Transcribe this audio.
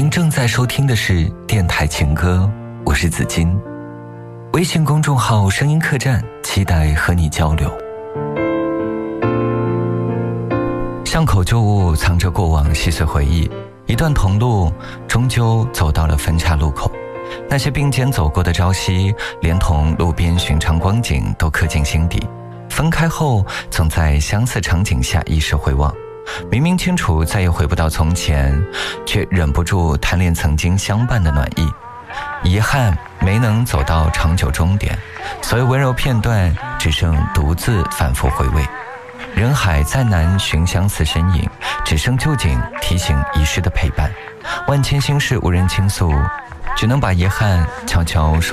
您正在收听的是电台情歌，我是紫金。微信公众号声音客栈，期待和你交流。巷口旧物藏着过往细碎回忆，一段同路终究走到了分岔路口。那些并肩走过的朝夕，连同路边寻常光景都刻进心底。分开后，总在相似场景下依时回望，明明清楚再也回不到从前，却忍不住贪恋曾经相伴的暖意。遗憾没能走到长久终点，所有温柔片段只剩独自反复回味。人海再难寻相似身影，只剩旧景提醒遗失的陪伴。万千心事无人倾诉，只能把遗憾悄悄收